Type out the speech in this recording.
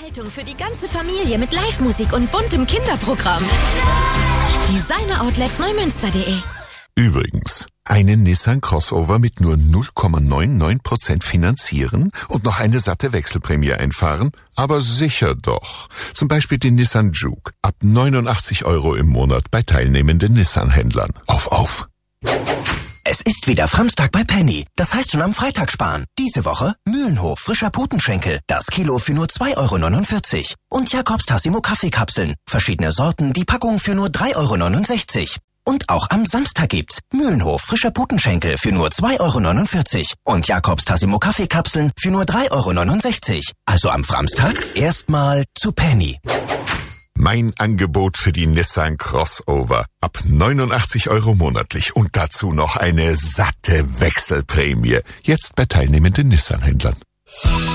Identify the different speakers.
Speaker 1: Unterhaltung für die ganze Familie mit Live-Musik und buntem Kinderprogramm. Designer-Outlet-Neumünster.de.
Speaker 2: Übrigens, einen Nissan Crossover mit nur 0,99% finanzieren und noch eine satte Wechselprämie einfahren? Aber sicher doch. Zum Beispiel den Nissan Juke. Ab 89 € im Monat bei teilnehmenden Nissan-Händlern. Auf!
Speaker 3: Es ist wieder Framstag bei Penny. Das heißt schon am Freitag sparen. Diese Woche Mühlenhof frischer Putenschenkel. Das Kilo für nur 2,49 €. Und Jakobs Tassimo Kaffeekapseln. Verschiedene Sorten, die Packung für nur 3,69 €. Und auch am Samstag gibt's Mühlenhof frischer Putenschenkel für nur 2,49 € und Jakobs Tassimo Kaffeekapseln für nur 3,69 €. Also am Framstag erstmal zu Penny.
Speaker 2: Mein Angebot für die Nissan Crossover. Ab 89 € monatlich und dazu noch eine satte Wechselprämie. Jetzt bei teilnehmenden Nissan-Händlern.